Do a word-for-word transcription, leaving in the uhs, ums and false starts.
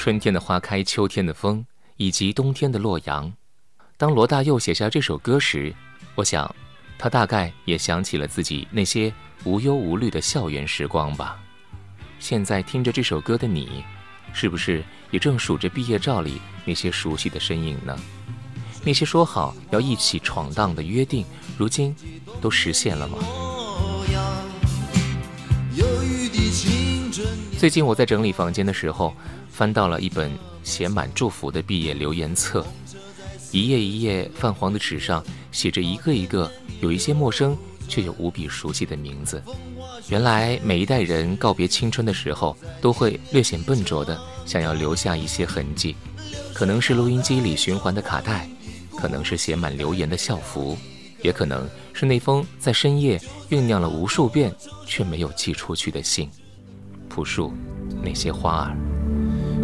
春天的花开，秋天的风，以及冬天的洛阳。当罗大佑写下这首歌时，我想他大概也想起了自己那些无忧无虑的校园时光吧。现在听着这首歌的你，是不是也正数着毕业照里那些熟悉的身影呢？那些说好要一起闯荡的约定，如今都实现了吗？最近我在整理房间的时候，翻到了一本写满祝福的毕业留言册，一页一页泛黄的纸上写着一个一个有一些陌生却又无比熟悉的名字。原来每一代人告别青春的时候，都会略显笨拙的想要留下一些痕迹，可能是录音机里循环的卡带，可能是写满留言的校服，也可能是那封在深夜酝酿了无数遍却没有寄出去的信。朴树，那些花儿。